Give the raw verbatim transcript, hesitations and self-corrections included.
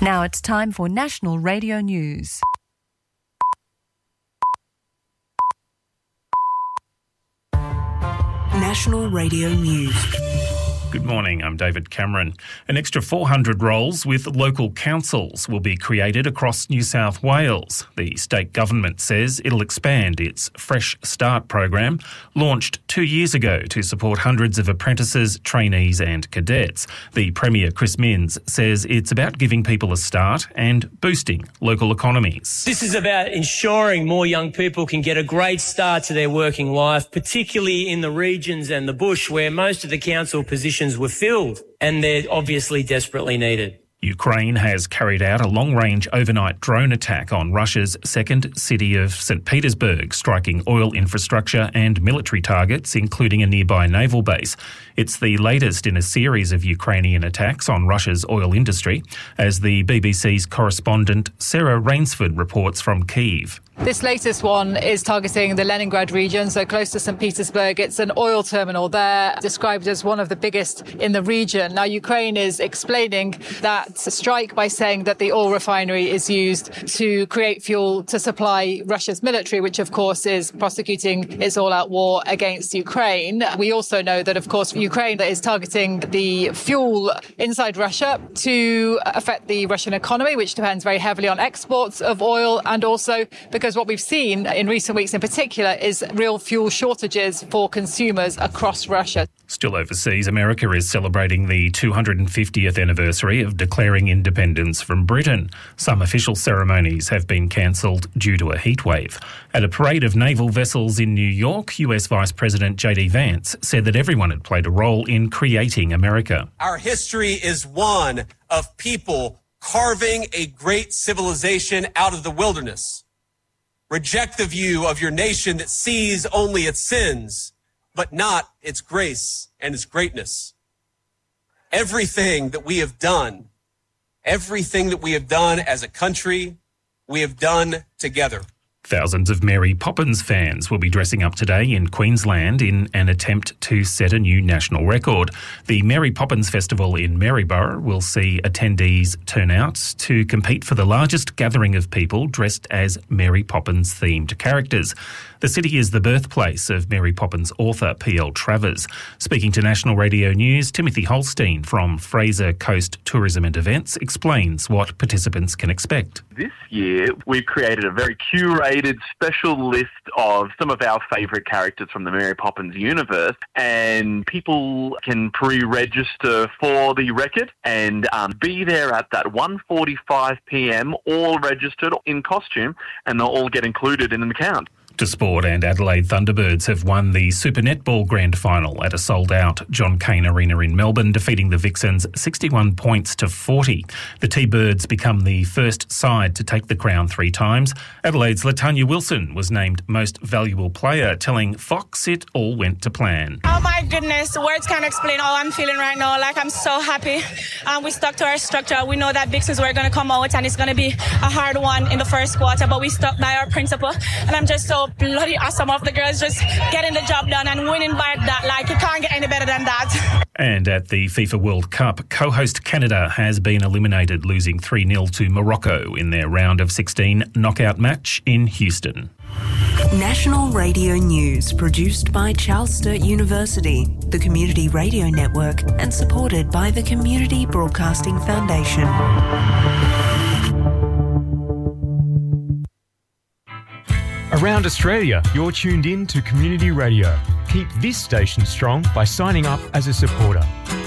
Now it's time for National Radio News. National Radio News. Good morning, I'm David Cameron. An extra four hundred roles with local councils will be created across New South Wales. The state government says it'll expand its Fresh Start program, launched two years ago to support hundreds of apprentices, trainees and cadets. The Premier, Chris Minns, says it's about giving people a start and boosting local economies. This is about ensuring more young people can get a great start to their working life, particularly in the regions and the bush where most of the council positions were filled, and they're obviously desperately needed. Ukraine has carried out a long-range overnight drone attack on Russia's second city of Saint Petersburg, striking oil infrastructure and military targets, including a nearby naval base. It's the latest in a series of Ukrainian attacks on Russia's oil industry, as the B B C's correspondent Sarah Rainsford reports from Kyiv. This latest one is targeting the Leningrad region, so close to Saint Petersburg. It's an oil terminal there, described as one of the biggest in the region. Now, Ukraine is explaining that strike by saying that the oil refinery is used to create fuel to supply Russia's military, which, of course, is prosecuting its all-out war against Ukraine. We also know that, of course, Ukraine is targeting the fuel inside Russia to affect the Russian economy, which depends very heavily on exports of oil, and also because Because what we've seen in recent weeks in particular is real fuel shortages for consumers across Russia. Still overseas, America is celebrating the two hundred fiftieth anniversary of declaring independence from Britain. Some official ceremonies have been cancelled due to a heatwave. At a parade of naval vessels in New York, U S Vice President J D Vance said that everyone had played a role in creating America. Our history is one of people carving a great civilization out of the wilderness. Reject the view of your nation that sees only its sins, but not its grace and its greatness. Everything that we have done, everything that we have done as a country, we have done together. Thousands of Mary Poppins fans will be dressing up today in Queensland in an attempt to set a new national record. The Mary Poppins Festival in Maryborough will see attendees turn out to compete for the largest gathering of people dressed as Mary Poppins-themed characters. The city is the birthplace of Mary Poppins author P L Travers. Speaking to National Radio News, Timothy Holstein from Fraser Coast Tourism and Events explains what participants can expect. This year, we've created a very curated special list of some of our favourite characters from the Mary Poppins universe, and people can pre-register for the record and um, be there at that one forty-five p m, all registered in costume, and they'll all get included in an account. To sport, and Adelaide Thunderbirds have won the Super Netball Grand Final at a sold-out John Cain Arena in Melbourne, defeating the Vixens sixty-one points to forty. The T-Birds become the first side to take the crown three times. Adelaide's Latanya Wilson was named Most Valuable Player, telling Fox it all went to plan. Oh my goodness, words can't explain how I'm feeling right now. Like, I'm so happy. Um, we stuck to our structure. We know that Vixens were going to come out and it's going to be a hard one in the first quarter, but we stuck by our principle, and I'm just so bloody awesome of the girls just getting the job done and winning by that. Like, you can't get any better than that. And at the FIFA World Cup, co-host Canada has been eliminated, losing three nil to Morocco in their round of sixteen knockout match in Houston. National Radio News, produced by Charles Sturt University, the Community Radio Network, and supported by the Community Broadcasting Foundation. Around Australia, you're tuned in to Community Radio. Keep this station strong by signing up as a supporter.